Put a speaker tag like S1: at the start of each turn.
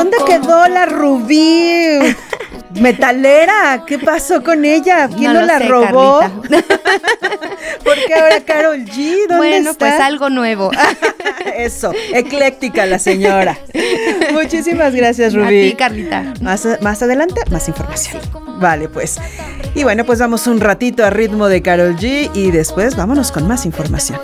S1: ¿Dónde quedó la Rubí? Metalera, ¿qué pasó con ella? ¿Quién no la
S2: sé,
S1: robó?
S2: ¿Por
S1: qué ahora Karol G? ¿Dónde
S2: bueno,
S1: está?
S2: pues algo nuevo.
S1: Eso, ecléctica la señora. Muchísimas gracias, Rubí.
S2: A ti, Carlita.
S1: Más adelante, más información. Vale, pues. Y bueno, pues vamos un ratito a ritmo de Karol G y después vámonos con más información.